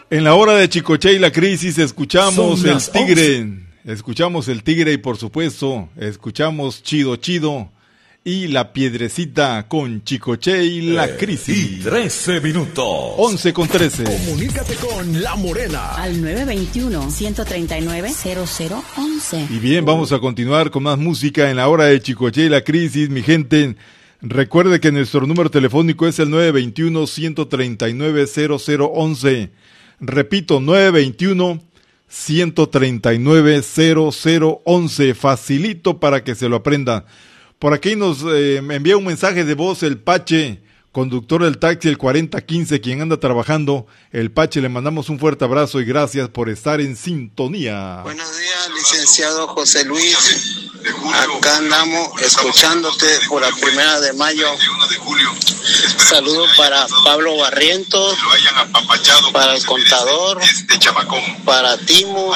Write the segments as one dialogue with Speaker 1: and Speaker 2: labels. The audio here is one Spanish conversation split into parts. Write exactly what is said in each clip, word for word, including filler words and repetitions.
Speaker 1: En la hora de Chicoche y la crisis escuchamos el tigre, once. Escuchamos el tigre y por supuesto escuchamos Chido Chido y la piedrecita con Chicoche y la eh, crisis.
Speaker 2: Y trece minutos.
Speaker 1: once con trece.
Speaker 2: Comunícate con La Morena.
Speaker 3: Al nueve veintiuno, ciento treinta y nueve, cero cero once.
Speaker 1: Y bien, vamos a continuar con más música en la hora de Chicoche y la crisis, mi gente. Recuerde que nuestro número telefónico es el nueve veintiuno, ciento treinta y nueve, cero cero once. Repito, nueve veintiuno, ciento treinta y nueve, cero cero once. Facilito para que se lo aprenda. Por aquí nos eh, envía un mensaje de voz el Pache, conductor del taxi el cuarenta quince, quien anda trabajando. El Pache, le mandamos un fuerte abrazo y gracias por estar en sintonía.
Speaker 4: Buenos días, licenciado José Luis. Acá andamos escuchándote por la primera de mayo. Saludos para Pablo Barrientos, para el contador, para Timo,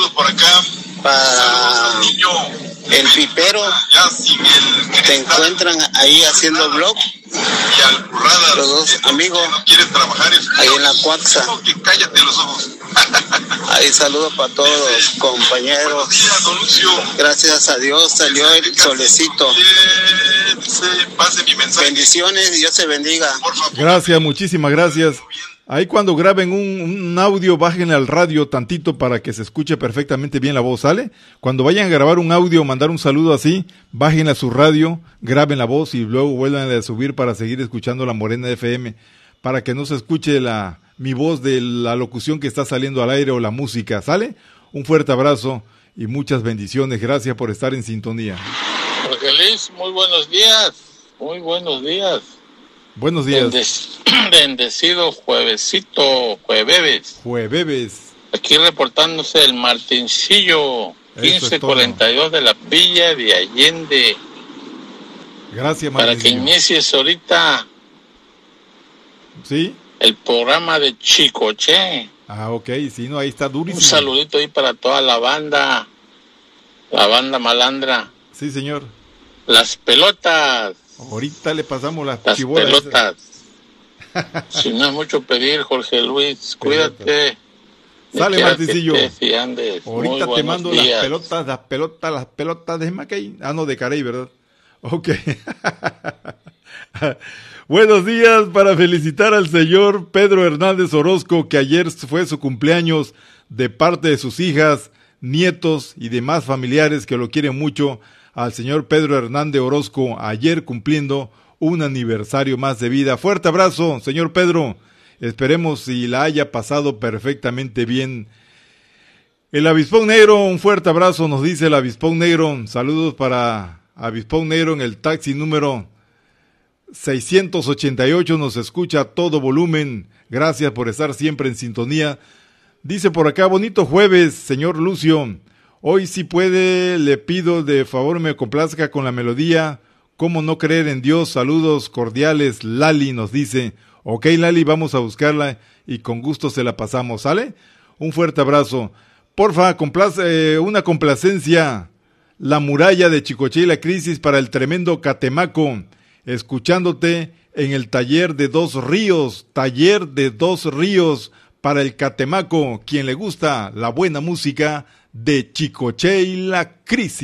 Speaker 4: para el Pipero. Te encuentran ahí haciendo blog. Los dos amigos ahí en la Cuaxa. Ahí saludos para todos los compañeros. Gracias a Dios salió el solecito. Bendiciones, Dios te bendiga.
Speaker 1: Gracias, muchísimas gracias. Ahí cuando graben un, un audio, bájenle al radio tantito para que se escuche perfectamente bien la voz, ¿sale? Cuando vayan a grabar un audio o mandar un saludo así, bájenle a su radio, graben la voz y luego vuelvan a subir para seguir escuchando La Morena F M, para que no se escuche la mi voz de la locución que está saliendo al aire o la música, ¿sale? Un fuerte abrazo y muchas bendiciones. Gracias por estar en sintonía.
Speaker 5: Jorge Luis, muy buenos días, muy buenos días.
Speaker 1: Buenos días.
Speaker 5: Bende- bendecido juevesito, jueves.
Speaker 1: Jueves.
Speaker 5: Aquí reportándose el Martincillo, quince cuarenta y dos de la Villa de Allende.
Speaker 1: Gracias, Martincillo.
Speaker 5: Para que inicies ahorita.
Speaker 1: ¿Sí?
Speaker 5: El programa de Chicoche.
Speaker 1: Ah, ok, sí, no, ahí está durísimo.
Speaker 5: Un saludito ahí para toda la banda, la banda malandra.
Speaker 1: Sí, señor.
Speaker 5: Las pelotas.
Speaker 1: Ahorita le pasamos las,
Speaker 5: las pelotas. Si no es mucho pedir, Jorge Luis, cuídate.
Speaker 1: Sale, Martincillo.
Speaker 5: Te andes.
Speaker 1: Ahorita te mando días. las pelotas, las pelotas, las pelotas de Mackay. Ah, no, de Carey, ¿verdad? Ok. Buenos días para felicitar al señor Pedro Hernández Orozco, que ayer fue su cumpleaños, de parte de sus hijas, nietos y demás familiares que lo quieren mucho. Al señor Pedro Hernández Orozco, ayer cumpliendo un aniversario más de vida. Fuerte abrazo, señor Pedro. Esperemos si la haya pasado perfectamente bien. El Avispón Negro, un fuerte abrazo, nos dice el Avispón Negro. Saludos para Avispón Negro en el taxi número seiscientos ochenta y ocho, nos escucha a todo volumen. Gracias por estar siempre en sintonía. Dice por acá, bonito jueves, señor Lucio. Hoy si puede, le pido de favor me complazca con la melodía ¿Cómo no creer en Dios? Saludos cordiales, Lali nos dice. Ok, Lali, vamos a buscarla y con gusto se la pasamos, ¿sale? Un fuerte abrazo. Porfa, complace, eh, una complacencia. La muralla de Chicoche y la crisis para el tremendo Catemaco. Escuchándote en el taller de Dos Ríos. Taller de Dos Ríos para el Catemaco. Quien le gusta la buena música de Chicoche y la crisis.